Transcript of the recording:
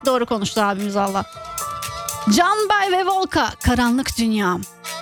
Doğru konuştu abimiz valla. Can Bay ve Volka, Karanlık Dünya.